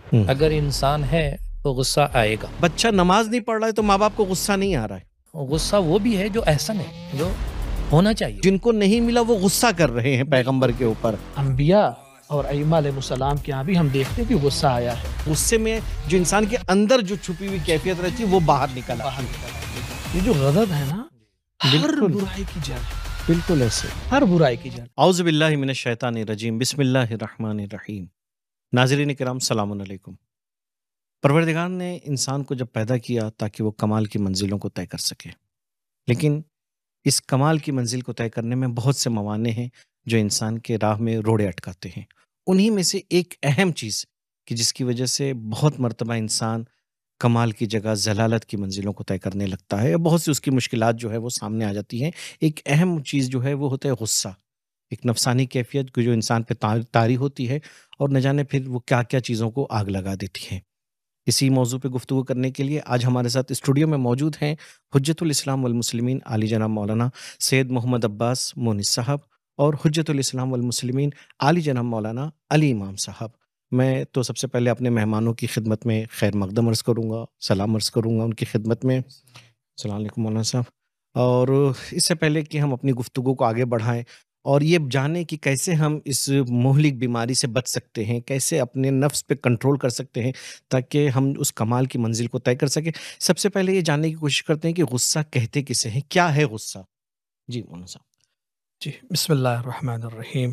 اگر انسان ہے تو غصہ آئے گا. بچہ نماز نہیں پڑھ رہا ہے تو ماں باپ کو غصہ نہیں آ رہا ہے. غصہ وہ بھی ہے جو احسن ہے، جو ہونا چاہیے. جن کو نہیں ملا وہ غصہ کر رہے ہیں پیغمبر کے اوپر. انبیاء اور ائمہ علیہ السلام کے یہاں بھی ہم دیکھتے ہیں کہ غصہ آیا ہے. غصے میں جو انسان کے اندر جو چھپی ہوئی کیفیت رہتی ہے وہ باہر نکل آتی ہے. یہ جو غضب ہے نا، ہر بالکل برائی کی جڑ ہے، بالکل ایسے. ہر برائی کی جڑ. اعوذ باللہ من الشیطان الرجیم، بسم اللہ الرحمن الرحیم. ناظرین کرام السلام علیکم. پروردگار نے انسان کو جب پیدا کیا تاکہ وہ کمال کی منزلوں کو طے کر سکے، لیکن اس کمال کی منزل کو طے کرنے میں بہت سے موانع ہیں جو انسان کے راہ میں روڑے اٹکاتے ہیں. انہی میں سے ایک اہم چیز کہ جس کی وجہ سے بہت مرتبہ انسان کمال کی جگہ ضلالت کی منزلوں کو طے کرنے لگتا ہے، بہت سی اس کی مشکلات جو ہے وہ سامنے آ جاتی ہیں. ایک اہم چیز جو ہے وہ ہوتا ہے غصہ، ایک نفسانی کیفیت جو انسان پہ طاری ہوتی ہے اور نہ جانے پھر وہ کیا کیا چیزوں کو آگ لگا دیتی ہے. اسی موضوع پہ گفتگو کرنے کے لیے آج ہمارے ساتھ اسٹوڈیو میں موجود ہیں حجت الاسلام والمسلمین عالی جناب مولانا سید محمد عباس مونس صاحب اور حجت الاسلام والمسلمین عالی جناب مولانا علی امام صاحب. میں تو سب سے پہلے اپنے مہمانوں کی خدمت میں خیر مقدم عرض کروں گا، سلام عرض کروں گا ان کی خدمت میں. السلام علیکم مولانا صاحب. اور اس سے پہلے کہ ہم اپنی گفتگو کو آگے بڑھائیں اور یہ جانیں کہ کیسے ہم اس مہلک بیماری سے بچ سکتے ہیں، کیسے اپنے نفس پہ کنٹرول کر سکتے ہیں تاکہ ہم اس کمال کی منزل کو طے کر سکیں، سب سے پہلے یہ جاننے کی کوشش کرتے ہیں کہ غصہ کہتے کسے ہیں، کیا ہے غصہ؟ جی مولانا صاحب. جی، بسم اللہ الرحمن الرحیم.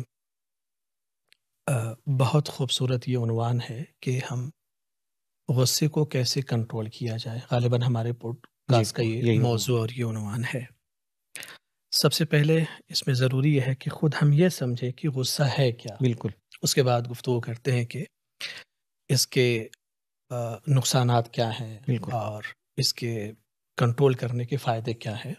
بہت خوبصورت یہ عنوان ہے کہ ہم غصے کو کیسے کنٹرول کیا جائے. غالباً ہمارے پوڈ کاسٹ کا یہ موضوع اور یہ عنوان ہے. سب سے پہلے اس میں ضروری یہ ہے کہ خود ہم یہ سمجھیں کہ غصہ ہے کیا. بالکل. اس کے بعد گفتگو کرتے ہیں کہ اس کے نقصانات کیا ہیں. بالکل. اور اس کے کنٹرول کرنے کے فائدے کیا ہیں.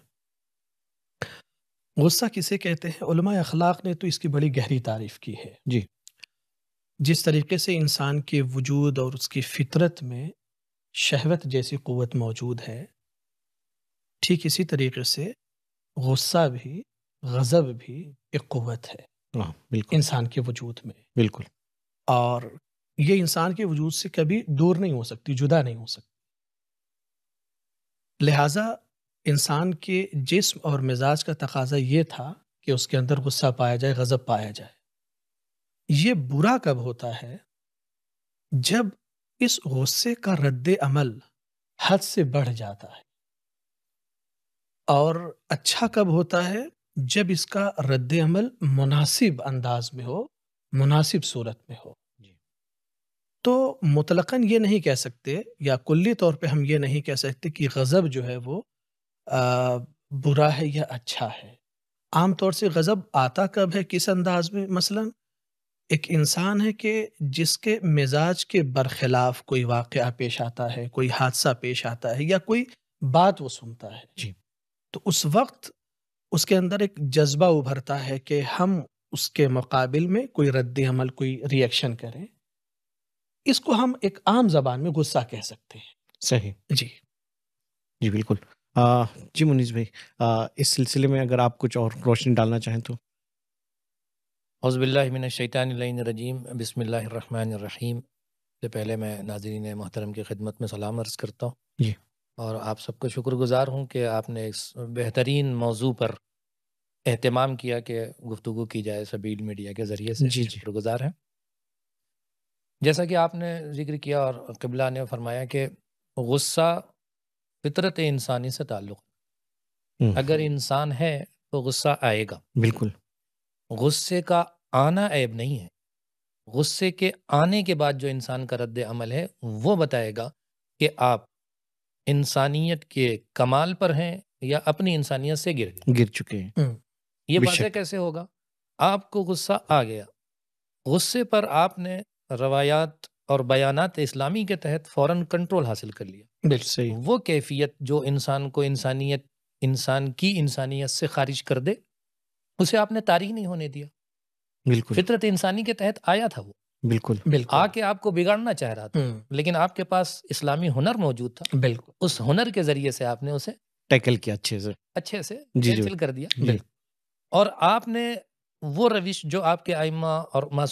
غصہ کسے کہتے ہیں؟ علماء اخلاق نے تو اس کی بڑی گہری تعریف کی ہے. جی. جس طریقے سے انسان کے وجود اور اس کی فطرت میں شہوت جیسی قوت موجود ہے، ٹھیک اسی طریقے سے غصہ بھی، غضب بھی ایک قوت ہے بالکل انسان کے وجود میں. بالکل. اور یہ انسان کے وجود سے کبھی دور نہیں ہو سکتی، جدا نہیں ہو سکتی. لہٰذا انسان کے جسم اور مزاج کا تقاضا یہ تھا کہ اس کے اندر غصہ پایا جائے، غضب پایا جائے. یہ برا کب ہوتا ہے؟ جب اس غصے کا رد عمل حد سے بڑھ جاتا ہے. اور اچھا کب ہوتا ہے؟ جب اس کا رد عمل مناسب انداز میں ہو، مناسب صورت میں ہو. تو مطلقاً یہ نہیں کہہ سکتے یا کلی طور پہ ہم یہ نہیں کہہ سکتے کہ غضب جو ہے وہ برا ہے یا اچھا ہے. عام طور سے غضب آتا کب ہے، کس انداز میں؟ مثلاً ایک انسان ہے کہ جس کے مزاج کے برخلاف کوئی واقعہ پیش آتا ہے، کوئی حادثہ پیش آتا ہے یا کوئی بات وہ سنتا ہے. جی. تو اس وقت اس کے اندر ایک جذبہ ابھرتا ہے کہ ہم اس کے مقابل میں کوئی رد عمل، کوئی ریئیکشن کریں. اس کو ہم ایک عام زبان میں غصہ کہہ سکتے ہیں. صحیح. جی جی بالکل. جی منیز بھائی، اس سلسلے میں اگر آپ کچھ اور روشنی ڈالنا چاہیں تو. اعوذ باللہ من الشیطان الرجیم، بسم اللہ الرحمن الرحیم. سے پہلے میں ناظرین محترم کی خدمت میں سلام عرض کرتا ہوں. جی. اور آپ سب کو شکر گزار ہوں کہ آپ نے اس بہترین موضوع پر اہتمام کیا کہ گفتگو کی جائے سبیل میڈیا کے ذریعے سے. جی. شکر گزار ہیں. جیسا کہ آپ نے ذکر کیا اور قبلہ نے فرمایا کہ غصہ فطرت انسانی سے تعلق، اگر انسان ہے تو غصہ آئے گا. بالکل. غصے کا آنا عیب نہیں ہے، غصے کے آنے کے بعد جو انسان کا رد عمل ہے وہ بتائے گا کہ آپ انسانیت کے کمال پر ہیں یا اپنی انسانیت سے گر چکے ہیں. یہ واضح کیسے ہوگا؟ آپ کو غصہ آ گیا، غصے پر آپ نے روایات اور بیانات اسلامی کے تحت فوراً کنٹرول حاصل کر لیا. بالکل. وہ کیفیت جو انسان کو انسان کی انسانیت سے خارج کر دے، اسے آپ نے طاری نہیں ہونے دیا. بالکل. فطرت انسانی کے تحت آیا تھا وہ. بالکل. آ کے آپ کو بگاڑنا چاہ رہا تھا، لیکن آپ کے پاس اسلامی ہنر موجود تھا. بالکل. اس ہنر کے ذریعے سے آپ نے اسے ٹیکل کیا اچھے سے کینسل کر دیا. اور آپ نے وہ روش جو آپ کے ائمہ اور